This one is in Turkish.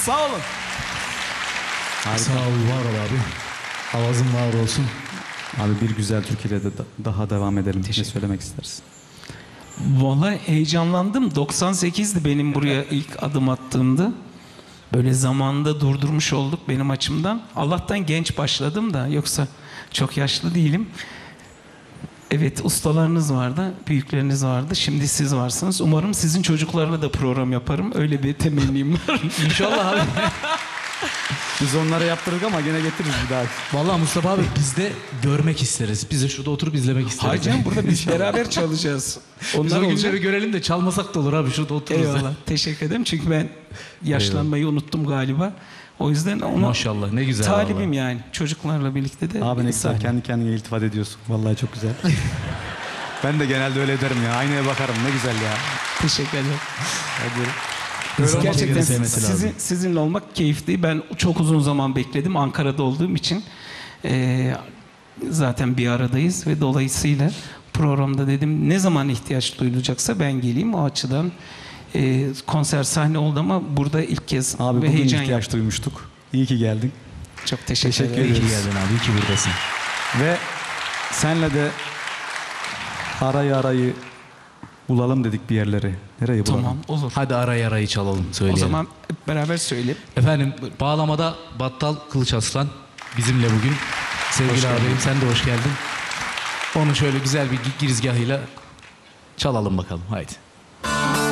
Sağ olun. Harika. Sağ ol, var ol abi. Avazın var olsun. Abi bir güzel Türkiye'de de daha devam edelim. Ne söylemek istersin? Vallahi heyecanlandım. 98'di benim buraya ilk adım attığımda. Böyle zamanında durdurmuş olduk benim açımdan. Allah'tan genç başladım da, yoksa çok yaşlı değilim. Evet, ustalarınız vardı, büyükleriniz vardı. Şimdi siz varsınız. Umarım sizin çocuklarla da program yaparım. Öyle bir temennim var. İnşallah abi. Biz onlara yaptırdık ama gene getiririz bir daha. Vallahi Mustafa abi biz de görmek isteriz. Biz de şurada oturup izlemek isteriz. Hayır canım, burada biz beraber çalacağız. Biz Onlar o olacak. günleri görelim de çalmasak da olur abi, şurada otururuz. Eyvallah. Teşekkür ederim. Çünkü ben yaşlanmayı unuttum galiba. O yüzden ona Maşallah, ne güzel. talibim vallahi. yani. Çocuklarla birlikte de. Abi ne güzel kendi kendine iltifat ediyorsun. Vallahi çok güzel. Ben de genelde öyle ederim ya. Aynaya bakarım, ne güzel ya. Teşekkür ederim. Hadi. İnsan Gerçekten birbirini sevmesi lazım. sizinle olmak keyifli. Ben çok uzun zaman bekledim Ankara'da olduğum için. Zaten bir aradayız ve dolayısıyla programda dedim ne zaman ihtiyaç duyulacaksa ben geleyim. O açıdan konser sahne oldu ama burada ilk kez Abi ve bugün heyecan ihtiyaç duymuştuk. İyi ki geldin. Çok teşekkür Teşekkür ederim. İyi ki ederiz. geldin abi, iyi ki buradasın. Ve senle de arayı bulalım dedik bir yerleri. Nereye bulalım? Tamam, olur. Hadi arayı çalalım, O söyleyelim. zaman hep beraber söyleyelim. Efendim, bağlamada Battal Kılıç Aslan bizimle bugün. Sevgili ağabeyim, sen de hoş geldin. Onu şöyle güzel bir girizgahıyla çalalım bakalım, haydi.